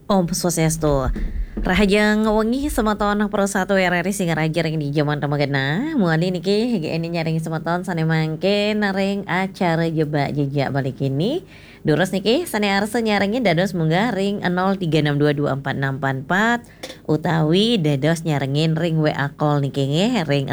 Om Swastiastu. Rahajang wengi sematon persatu RRI sing raja ring di jaman tamagana. Muali niki hege ini nyaring sematon sane mangke naring acara jebak jejak balik ini. Durus niki sane arse nyaringin dados munggah ring 0362246444 utawi dados nyaringin ring WA call niki nge ring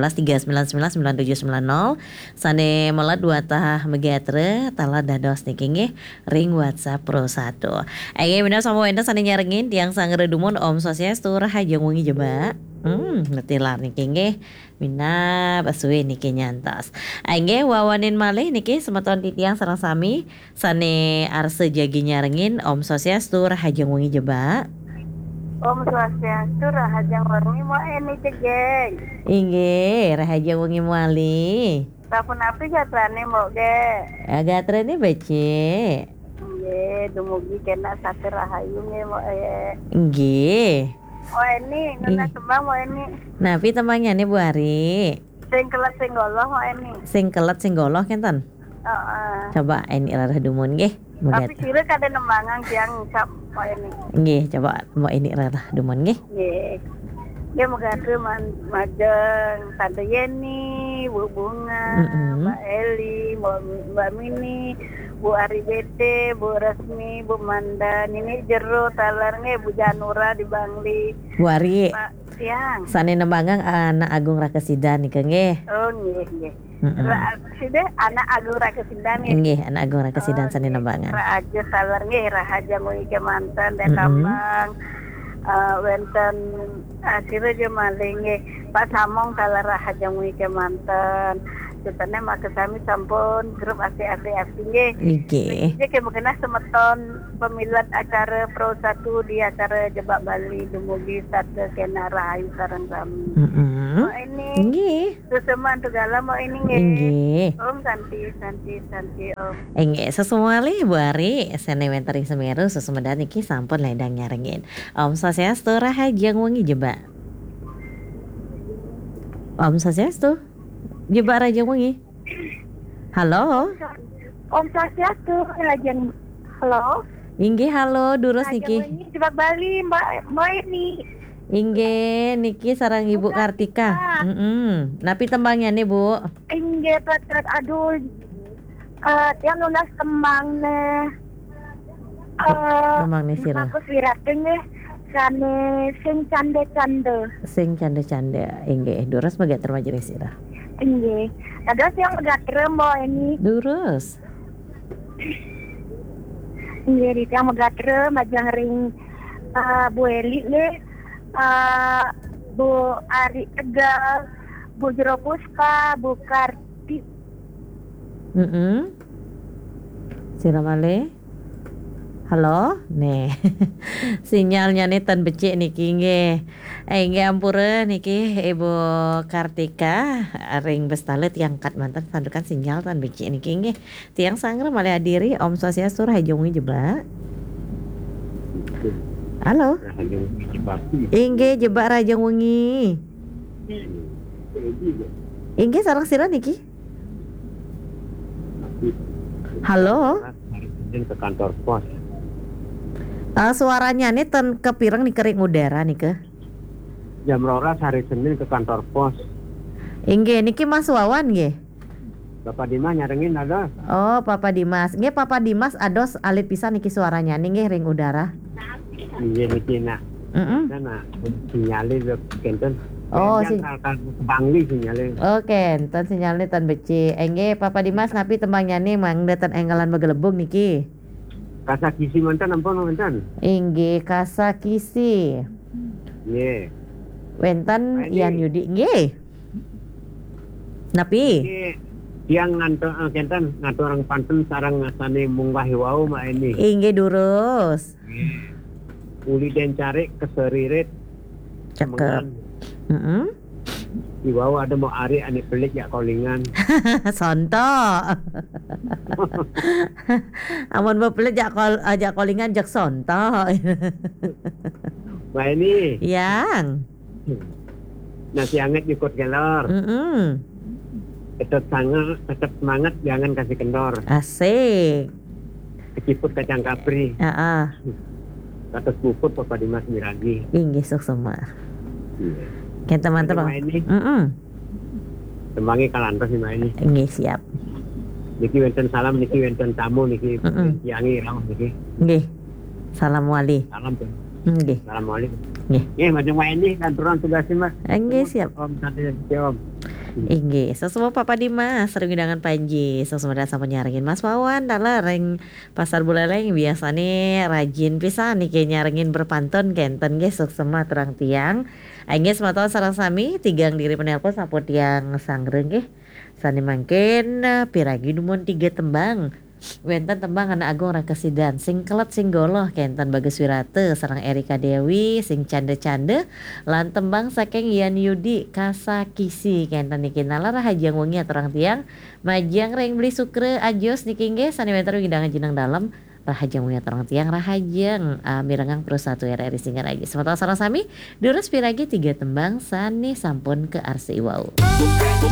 081139999790 sane melat dua tah megatre tala dados niki nge ring WhatsApp Pro 1. Ayo bener sama wenda sane nyaringin tiang sangere dumun Om Swastiastu rahajang wengi jeba. Netilar niki nggih mina basuhe niki nyantos. Nggih wawanin malih niki semeton titiang sareng sami sane arse jagi nyaringin Om Swastiastu rahajang wengi jeba. Om Swastiastu rahajang wengi mo eni cegeng. Inggih rahajang wengi muali. Tapun api gatrane mo ge. Gatrane bece. Nggih, dumugi kena sate rahayu nge mo Nggih. Oh ini, nuna tembang mo ini. Napi tembangnya nih Bu Ari. Sing kelet sing goloh mo ini. Sing kelet sing goloh kenten. Coba ini rarah dumun nggih. Tapi sire kada nembangang tiang cap mo ini. Nggih, coba mau ini rarah dumun nggih. Nggih. Dia megatu majeng Tante Yeni, Bu Bunga, Mbak Eli, Mbak Mini, Bu Ari Bete, Bu Resmi, Bu Manda, Nini Jero, talarnya Bu Janura di Bangli. Bu Ari. Siang. Sane nembangang anak Agung Rakesidan nih nggih. Oh nggih. Side anak Agung Rakesidan nggih. Nggih, anak Agung Rakesidan sane nembangang. Rahaja talarnya rahaja nguike mantan dan kambang. Wenten akhirnya dia malinge Pak Samong talar rahaja nguike mantan. Ceritanya maka kami sampun grup asli nggih. Nggih. Jadi kemungkinan semeton pemilihan acara Pro 1 di acara Jebak Bali dumugi satu kena rahayu sareng kami. Mau ini. Nggih. Seseman tegala mau ini nggih. Nggih. Om santi Om. Nggih, sesuali Bu Ari, sene wentering Semeru sesumedan iki sampun ledang nyaringin. Om Swastiastu rahajang wengi jeba. Om Swastiastu. Jeba Raja Wengi. Halo. Om Swastiastu Rajang. Halo. Inggih halo durus niki. Rajang Jebak Bali Mbak ini. Inggih niki sarang Ibu Kartika. Napi tembangnya nih Bu. Inggih patrat aduh. Tiang lunas tembang ne. Tembang nih sira. Aku siratin nih. Sane sing cande-cande. Sing cande-cande. Inggih durus bagat termajelis sira. Inggih. Ada yang udah teremo ini. Durus. Inggih, yang udah terem majang ring Bu Eli le, Bu Ari Tegal, Bu Jero Puspa, Bu Karti. Sira male. Halo, nih sinyalnya nih tan becik niki nggih. Nggih ampura niki Ibu Kartika ring bestalet yang kat mantan sandukan sinyal tan becik niki nggih. Tiang sangre malih hadiri Om Swastiastu rahajang wengi jebak. Halo. Inggih jebak rahajang wengi. Inggih sareng sira niki. Halo. Ke kantor pos. Suaranya nih ten kepireng nih kering udara nih ke. Jam 12 hari Senin ke kantor pos. Inggih niki Mas Wawan nggih. Bapak Dimas nyarengin ada. Oh, Papa Dimas. Nggih Papa Dimas ados alit pisan niki suaranya nggih ring udara. Nggih niki nak. Nah, sinyale kenten. Oh, Bangli sinyale. Oke, ten sinyalnya ten beci. Nggih Papa Dimas napi tembangnya nih mang datan enggalan bagelebung niki. Kasakisi mantan ampun mantan. Inggih Kasakisi. Nggih. Wenten Yan Yudi nggih. Napi? Yang ngantor kenten ngatur orang pantun sarang ngasane munggah wau mak ini. Inggih durus. Uli den cari keseririt. Cakep. Di bawah ada mau Ari ane pelik ya kolingan. Sonto. Amun mau pelik jak kolingan jak sonto. Mbak ini. Yang. Nasi anget ikut gelor. Tetap semangat jangan kasih kendor. Asik. Keciput kacang kapri. katos puput Papa Dimas Miragi. Inggih sok semua. Iya. Kita mantap bang. Ini Mm-mm. tembangi kalantos ini ini. Inggih siap. Niki wenten salam, niki wenten tamu, niki yangi raung niki. Inggih. Salam wali. Salam tuh. Inggih. Assalamualaikum. Nggih. Nggih, macam ini kantoran tugasnya Mas. Inggih siap. Om tadi Om. Inggih, sesemua Papa Dimas sering undangan Panji, sesemua sama nyarengin Mas Wawan, dalah reng pasar buleleng biasanya rajin pisan nih kayak nyarengin berpantun kenten guys, semua terang tiang. Aingge semua sareng sami tigang diri penelpon saput yang sangreng nggih. Sani mangken piragi numun 3 tembang. Wenten tembang anak agung rakesidan sing kelet sing goloh kenten Bagus Wirate sareng Erika Dewi sing cande-cande lan tembang saking Yan Yudi Kasakisi kenten niki nalar rahajang wengi aturang tiang majang reng beli sukre ajos niki nggih sani wenten ngidangan jeneng dalem rahajang wengi aturang tiang rahajang mirengang pro 1 RRI Singaragi semoga sareng sami durus piragi 3 tembang sani sampun ke arsi wau.